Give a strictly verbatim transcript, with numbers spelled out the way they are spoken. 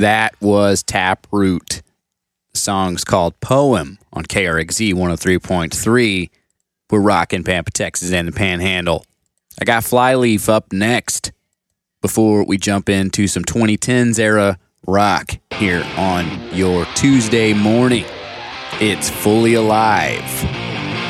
That was Taproot. The song's called Poem on K R X Z one oh three point three. We're rocking Pampa, Texas and the Panhandle. I got Flyleaf up next before we jump into some twenty tens era rock here on your Tuesday morning. It's Fully Alive.